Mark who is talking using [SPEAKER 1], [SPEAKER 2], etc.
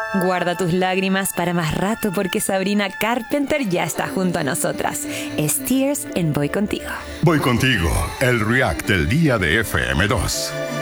[SPEAKER 1] Guarda tus lágrimas para más rato porque Sabrina Carpenter ya está junto a nosotras. Es Tears en Voy Contigo.
[SPEAKER 2] Voy Contigo, el React del día de FM2.